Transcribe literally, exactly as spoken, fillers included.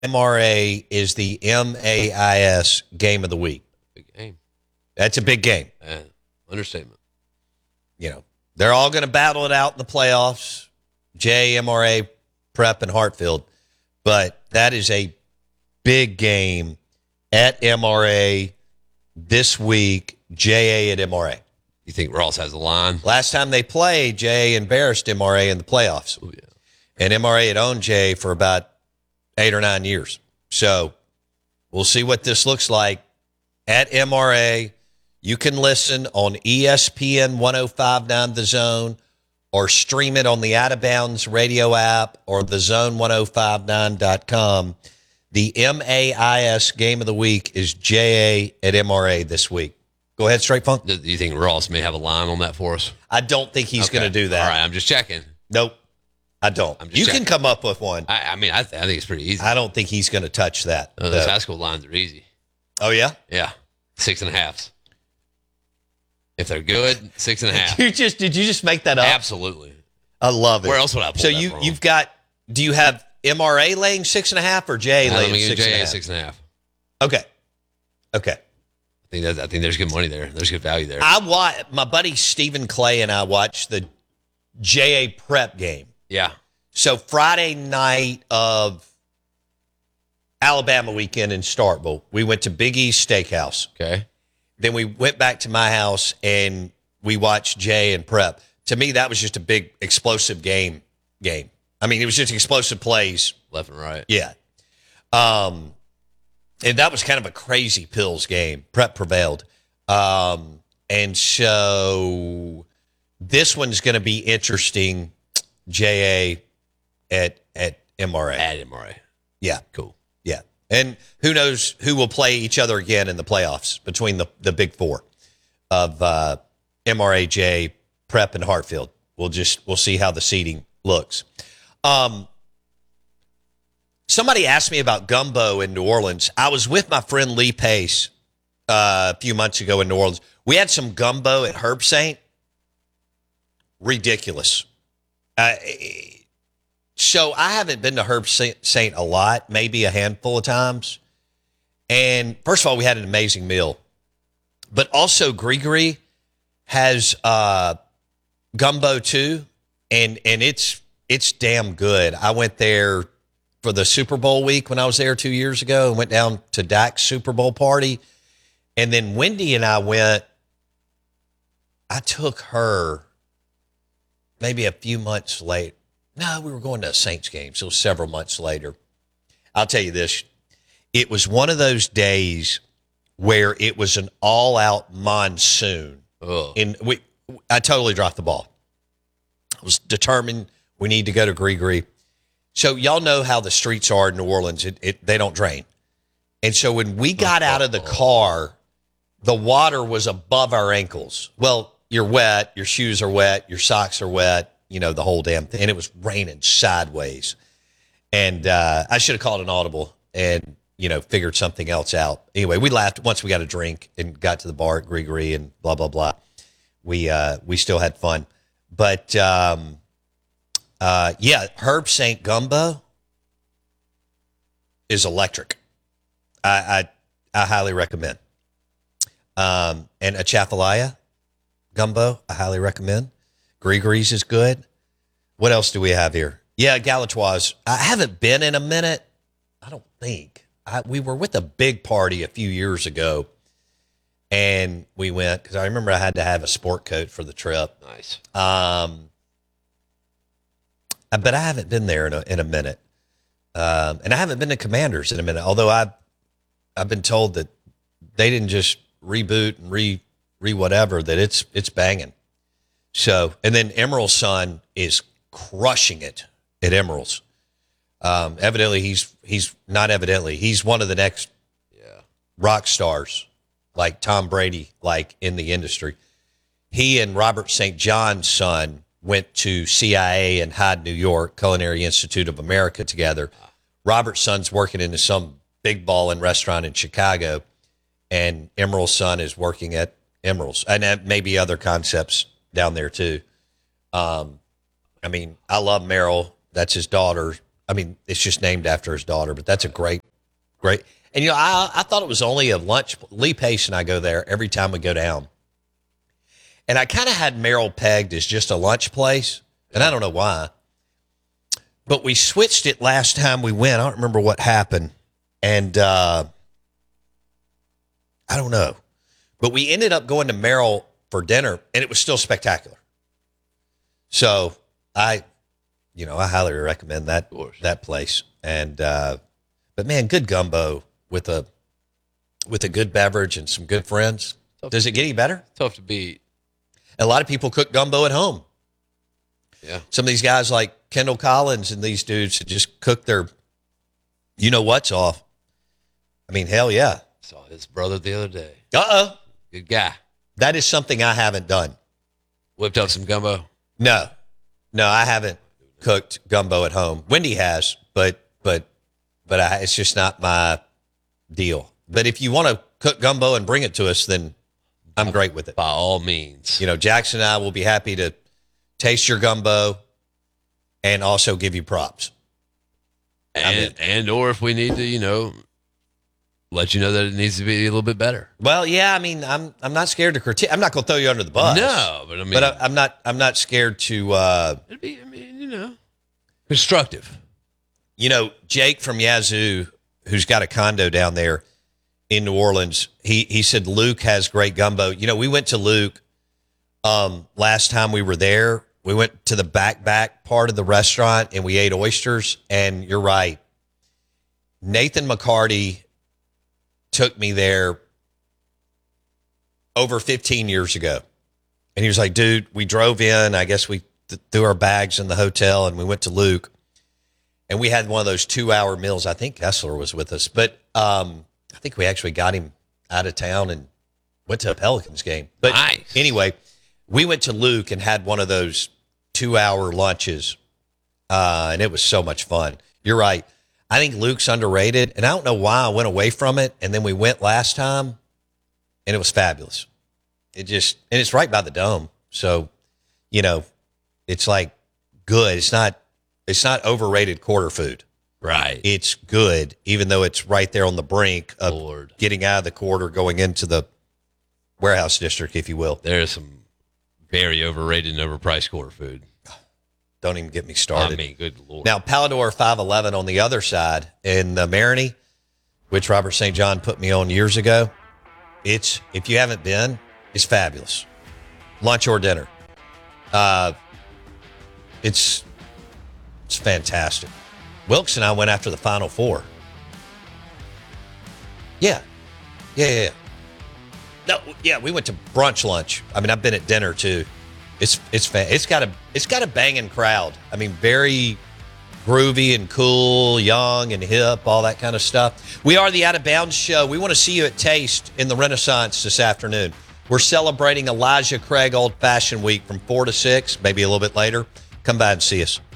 M R A is the M A I S game of the week. Big game. That's a big game. Uh, understatement. You know, they're all going to battle it out in the playoffs. J, M R A, Prep, and Hartfield. But that is a big game at M R A this week. J A at M R A. You think Ross has a line? Last time they played, J A embarrassed M R A in the playoffs. Oh, yeah. And M R A had owned J A for about eight or nine years. So we'll see what this looks like at M R A. You can listen on E S P N ten fifty-nine The Zone or stream it on the Out of Bounds radio app or the zone ten fifty-nine dot com. The M A I S game of the week is J A at M R A this week. Go ahead, Straight Funk. Do you think Ross may have a line on that for us? I don't think he's Okay. going to do that. All right, I'm just checking. Nope, I don't. I'm just You checking. can come up with one. I, I mean, I, th- I think it's pretty easy. I don't think he's going to touch that. Uh, those though. high school lines are easy. Oh, yeah? Yeah, six and a halves. If they're good, six and a half. You just Did you just make that up? Absolutely. I love it. Where else would I pull So that you, from? you've got, do you have M R A laying six and a half or J I laying think six and a J A half? six and a half. Okay. Okay. I think that's, I think there's good money there. There's good value there. I wa- My buddy Stephen Clay and I watched the J A Prep game. yeah. So Friday night of Alabama weekend in Starkville, we went to Big East Steakhouse. Okay. Then we went back to my house and we watched Jay and Prep. To me, that was just a big explosive game. Game. I mean, it was just explosive plays. Left and right. Yeah. Um, and that was kind of a crazy pills game. Prep prevailed. Um, and so this one's going to be interesting. J A at at M R A. At M R A. Yeah. Cool. Yeah. And who knows who will play each other again in the playoffs between the, the big four of uh, M R A, J, Prep, and Hartfield. We'll just we'll see how the seeding looks. Um, somebody asked me about gumbo in New Orleans. I was with my friend Lee Pace uh, a few months ago in New Orleans. We had some gumbo at Herb Saint. Ridiculous. Uh, so I haven't been to Herb Saint a lot, maybe a handful of times. And first of all, we had an amazing meal. But also Grigori has uh, gumbo too, and and it's it's damn good. I went there for the Super Bowl week when I was there two years ago and went down to Dak's Super Bowl party. And then Wendy and I went, I took her maybe a few months late. No, we were going to a Saints game, so several months later. I'll tell you this. It was one of those days where it was an all-out monsoon. Oh. And we, I totally dropped the ball. I was determined we need to go to Grigori. So y'all know how the streets are in New Orleans. It, it, they don't drain. And so when we got out of the car, the water was above our ankles. Well, you're wet, your shoes are wet, your socks are wet, you know, the whole damn thing. And it was raining sideways. And uh, I should have called an audible and, you know, figured something else out. Anyway, we laughed once we got a drink and got to the bar at Grigori and blah, blah, blah. We uh, we still had fun. But, um, uh, yeah, Herb Saint Gumbo is electric. I I, I highly recommend. Um, and Atchafalaya Gumbo, I highly recommend. Grigori's is good. What else do we have here? Yeah, Galatoire's. I haven't been in a minute. I don't think. I, we were with a big party a few years ago, and we went because I remember I had to have a sport coat for the trip. Nice. Um, but I haven't been there in a, in a minute. Um, and I haven't been to Commanders in a minute, although I've, I've been told that they didn't just reboot and re, re whatever, that it's, it's banging. So, and then Emerald's son is crushing it at Emerald's. Um, evidently he's, he's not evidently, he's one of the next Yeah. rock stars like Tom Brady, like in the industry. He and Robert Saint John's son went to C I A in Hyde, New York, Culinary Institute of America together. Robert's son's working into some big ballin' restaurant in Chicago, and Emerald's son is working at Emerald's, and maybe other concepts down there too. Um, I mean, I love Merrill. That's his daughter. I mean, it's just named after his daughter, but that's a great, great. And, you know, I, I thought it was only a lunch. Lee Pace and I go there every time we go down. And I kind of had Merrill pegged as just a lunch place, and I don't know why. But we switched it last time we went. I don't remember what happened. And uh, I don't know. But we ended up going to Merrill for dinner, and it was still spectacular. So I, you know, I highly recommend that that place. And uh, but man, good gumbo with a with a good beverage and some good friends. Does it get any better? Tough to beat. A lot of people cook gumbo at home. Yeah. Some of these guys like Kendall Collins and these dudes that just cook their, you know what's off. I mean, hell yeah. Saw his brother the other day. Uh-oh. Good guy. That is something I haven't done. Whipped up some gumbo. No. No, I haven't cooked gumbo at home. Wendy has, but but but I, it's just not my deal. But if you want to cook gumbo and bring it to us, then I'm great with it. By all means. You know, Jackson and I will be happy to taste your gumbo and also give you props. And, and or if we need to, you know, let you know that it needs to be a little bit better. Well, yeah, I mean, I'm I'm not scared to critique. I'm not going to throw you under the bus. No, but I mean, but I, I'm not I'm not scared to. Uh, it'd be, I mean, you know, constructive. You know, Jake from Yazoo, who's got a condo down there in New Orleans, he he said Luke has great gumbo. You know, we went to Luke um, last time we were there. We went to the back back part of the restaurant and we ate oysters. And you're right, Nathan McCarty took me there over fifteen years ago. And he was like, dude, we drove in. I guess we th- threw our bags in the hotel and we went to Luke. And we had one of those two-hour meals. I think Kessler was with us. But um, I think we actually got him out of town and went to a Pelicans game. But nice. Anyway, we went to Luke and had one of those two-hour lunches. Uh, and it was so much fun. You're right. I think Luke's underrated, and I don't know why I went away from it. And then we went last time, and it was fabulous. It just, and it's right by the Dome, so you know, it's like good. It's not, it's not overrated quarter food. Right. It's good, even though it's right there on the brink of Lord. getting out of the quarter, going into the warehouse district, if you will. There's some very overrated and overpriced quarter food. Don't even get me started. I mean, good Lord. Now, Palador five eleven on the other side in the Marigny, which Robert Saint John put me on years ago. It's, if you haven't been, it's fabulous. Lunch or dinner. Uh, it's, it's fantastic. Wilkes and I went after the Final Four. Yeah. Yeah, yeah, yeah. No, yeah, we went to brunch lunch. I mean, I've been at dinner too. It's it's fan. It's got a it's got a banging crowd. I mean, very groovy and cool, young and hip, all that kind of stuff. We are the Out of Bounds Show. We want to see you at Taste in the Renaissance this afternoon. We're celebrating Elijah Craig Old Fashioned Week from four to six, maybe a little bit later. Come by and see us.